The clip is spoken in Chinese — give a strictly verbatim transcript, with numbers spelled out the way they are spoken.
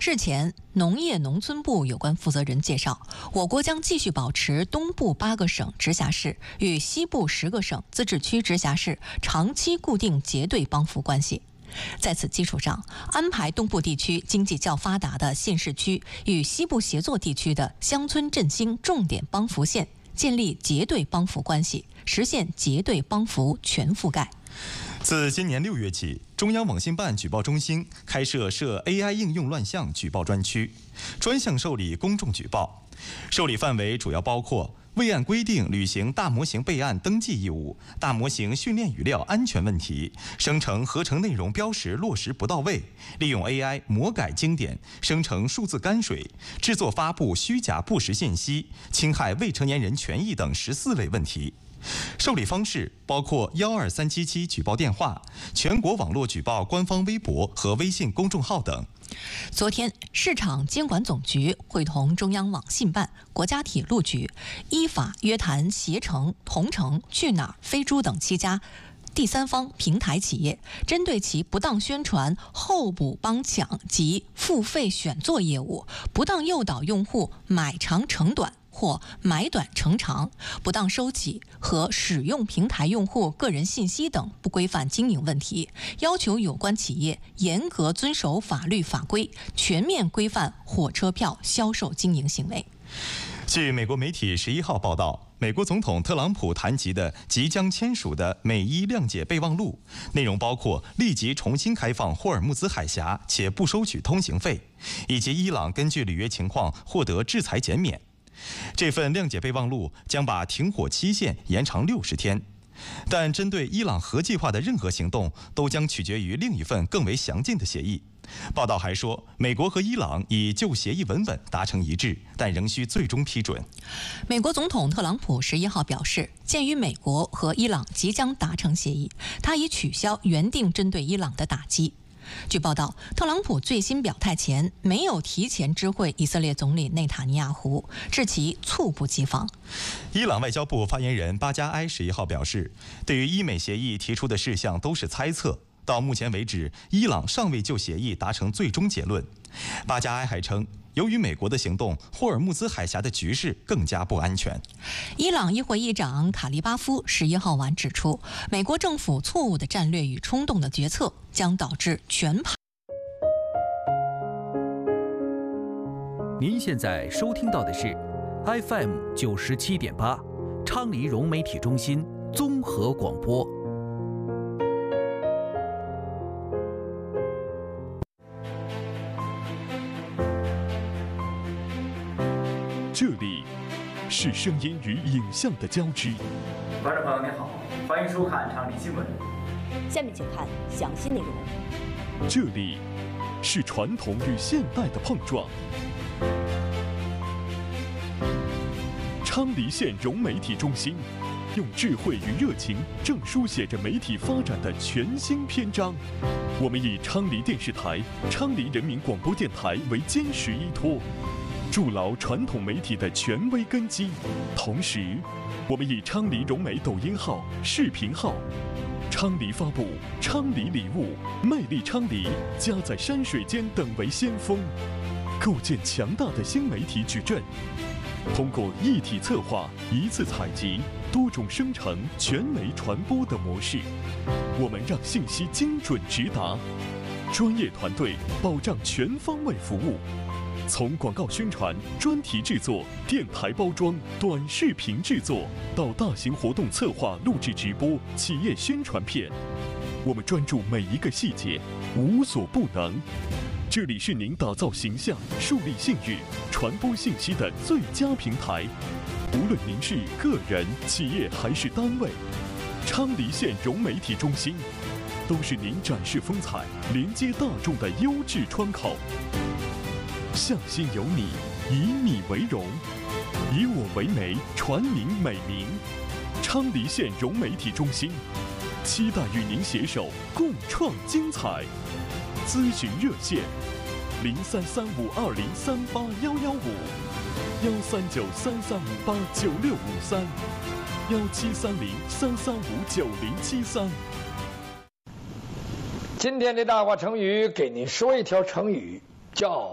日前，农业农村部有关负责人介绍，我国将继续保持东部八个省直辖市与西部十个省自治区直辖市长期固定结对帮扶关系。在此基础上，安排东部地区经济较发达的县市区与西部协作地区的乡村振兴重点帮扶县建立结对帮扶关系，实现结对帮扶全覆盖。 自今年六月起，中央网信办举报中心开设涉 A I 应用乱象举报专区，专项受理公众举报。受理范围主要包括未按规定履行大模型备案登记义务、大模型训练语料安全问题、生成合成内容标识落实不到位、利用 A I 魔改经典、生成数字泔水、制作发布虚假不实信息、侵害未成年人权益等十四类问题。受理方式包括幺二三七七举报电话、全国网络举报官方微博和微信公众号等。 昨天，市场监管总局会同中央网信办、国家铁路局依法约谈携程、同程、去哪儿、飞猪等七家第三方平台企业，针对其不当宣传候补帮抢及付费选座业务，不当诱导用户买长乘短或买短乘长，不当收集和使用平台用户个人信息等不规范经营问题，要求有关企业严格遵守法律法规，全面规范火车票销售经营行为。 据美国媒体十一号报道，美国总统特朗普谈及的即将签署的美伊谅解备忘录，内容包括立即重新开放霍尔木兹海峡且不收取通行费，以及伊朗根据履约情况获得制裁减免。这份谅解备忘录将把停火期限延长六十天，但针对伊朗核计划的任何行动都将取决于另一份更为详尽的协议。报道还说，美国和伊朗已就协议文本达成一致，但仍需最终批准。 美国总统特朗普十一号表示，鉴于美国和伊朗即将达成协议，他已取消原定针对伊朗的打击。据报道，特朗普最新表态前没有提前知会以色列总理内塔尼亚胡，致其猝不及防。 伊朗外交部发言人巴加埃十一号表示，对于伊美协议提出的事项都是猜测，到目前为止，伊朗尚未就协议达成最终结论。巴加埃还称，由于美国的行动，霍尔木兹海峡的局势更加不安全。 伊朗议会议长卡利巴夫十一号晚指出，美国政府错误的战略与冲动的决策将导致全盘。 您现在收听到的是 F M 九十七点八，昌黎融媒体中心综合广播。 这里是声音与影像的交织。 观众朋友您好，欢迎收看昌黎新闻。 下面请看详细内容。 这里是传统与现代的碰撞。昌黎县融媒体中心用智慧与热情，正书写着媒体发展的全新篇章。我们以昌黎电视台、昌黎人民广播电台为坚实依托，筑牢传统媒体的权威根基。同时，我们以昌黎融媒抖音号、视频号、昌黎发布、昌黎礼物、魅力昌黎、家在山水间等为先锋，构建强大的新媒体矩阵。通过一体策划、一次采集、多种生成、全媒传播的模式，我们让信息精准直达，专业团队保障全方位服务。从广告宣传、专题制作、电台包装、短视频制作，到大型活动策划、录制直播、企业宣传片，我们专注每一个细节，无所不能。这里是您打造形象、树立信誉、传播信息的最佳平台。无论您是个人、企业还是单位，昌黎县融媒体中心都是您展示风采、连接大众的优质窗口。向心有你，以你为荣，以我为媒，传您美名。昌黎县融媒体中心期待与您携手共创精彩。咨询热线：零三三五二零三八幺幺五，幺三九三三五八九六五三，幺七三零三三五九零七三。 今天的大话成语，给您说一条成语，叫